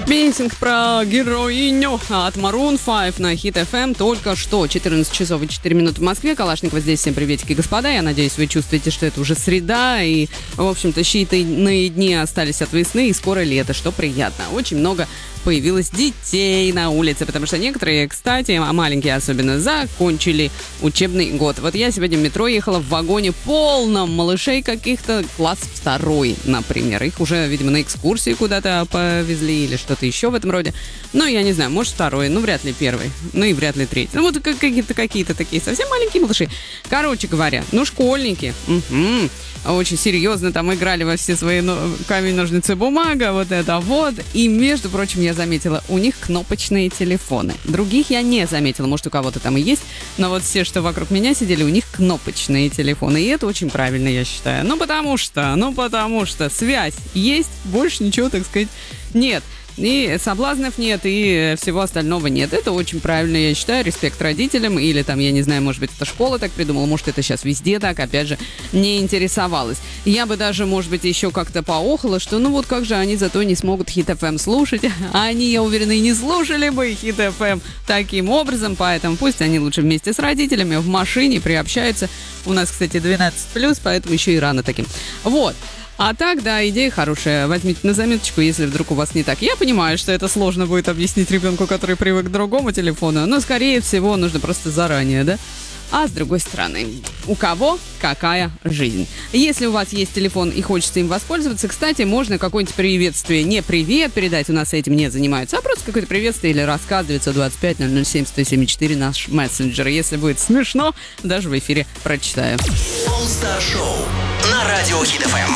Песенка про героиню от Maroon 5 на Hit FM только что. 14 часов и 4 минуты в Москве. Калашникова здесь. Всем приветики, господа. Я надеюсь, вы чувствуете, что это уже среда. И, в общем-то, считанные дни остались от весны. И скоро лето, что приятно. Очень много появилось детей на улице, потому что некоторые, кстати, маленькие особенно, закончили учебный год. Вот я сегодня в метро ехала в вагоне полном малышей каких-то, класс 2, например. Их уже, видимо, на экскурсии куда-то повезли или что-то еще в этом роде. Ну, я не знаю, может 2, ну, вряд ли 1, ну и вряд ли 3. Ну, вот какие-то такие совсем маленькие малыши. Короче говоря, ну, школьники. Очень серьезно там играли во все свои камень, ножницы, бумага, вот это вот. И, между прочим, я заметила, у них кнопочные телефоны. Других я не заметила, может, у кого-то там и есть, но вот все, что вокруг меня сидели, у них кнопочные телефоны. И это очень правильно, я считаю. Ну, потому что связь есть, больше ничего, так сказать, нет. И соблазнов нет, и всего остального нет. Это очень правильно, я считаю. Респект родителям. Или там, я не знаю, может быть, это школа так придумала. Может, это сейчас везде так. Опять же, не интересовалась. Я бы даже, может быть, еще как-то поохала, что ну вот как же они зато не смогут Hit FM слушать. А они, я уверена, и не слушали бы Hit FM таким образом. Поэтому пусть они лучше вместе с родителями в машине приобщаются. У нас, кстати, 12+, поэтому еще и рано таким. Вот. А так, да, идея хорошая. Возьмите на заметочку, если вдруг у вас не так. Я понимаю, что это сложно будет объяснить ребенку, который привык к другому телефону, но, скорее всего, нужно просто заранее, да? А с другой стороны, у кого какая жизнь. Если у вас есть телефон и хочется им воспользоваться, кстати, можно какое-нибудь приветствие, не привет передать, у нас этим не занимаются, а просто какое-то приветствие или рассказ 925 007 174 наш мессенджер. Если будет смешно, даже в эфире прочитаю. All Star Show на радио Hit FM.